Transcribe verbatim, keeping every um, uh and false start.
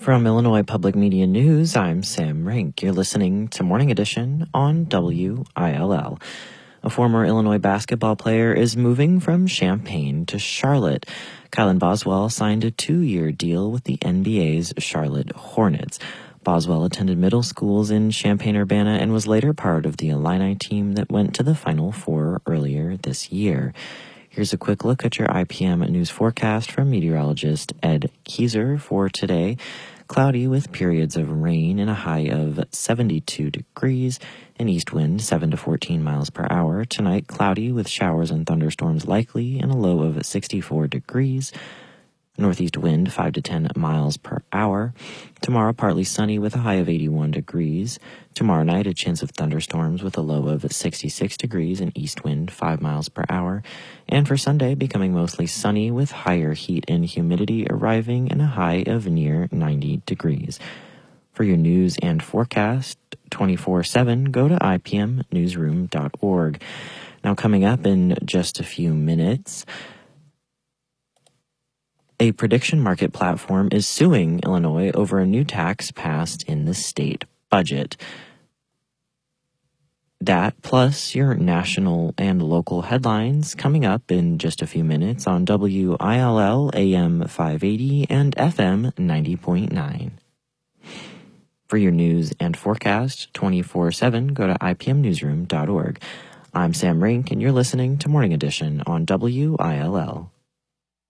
From Illinois Public Media News, I'm Sam Rink. You're listening to Morning Edition on W I L L. A former Illinois basketball player is moving from Champaign to Charlotte. Kylan Boswell signed a two-year deal with the N B A's Charlotte Hornets. Boswell attended middle schools in Champaign-Urbana and was later part of the Illini team that went to the Final Four earlier this year. Here's a quick look at your I P M news forecast from meteorologist Ed Keyser for today. Cloudy with periods of rain and a high of seventy-two degrees, an east wind seven to fourteen miles per hour. Tonight, cloudy with showers and thunderstorms likely and a low of sixty-four degrees. Northeast wind five to ten miles per hour. Tomorrow, partly sunny with a high of eighty-one degrees. Tomorrow night, a chance of thunderstorms with a low of sixty-six degrees and east wind five miles per hour. And for Sunday, becoming mostly sunny with higher heat and humidity arriving and a high of near ninety degrees. For your news and forecast twenty-four seven, go to I P M newsroom dot org. Now, coming up in just a few minutes, a prediction market platform is suing Illinois over a new tax passed in the state budget. That plus your national and local headlines coming up in just a few minutes on W I L L A M five eighty and F M ninety point nine. For your news and forecast twenty-four seven, go to I P M newsroom dot org. I'm Sam Rink, and you're listening to Morning Edition on W I L L.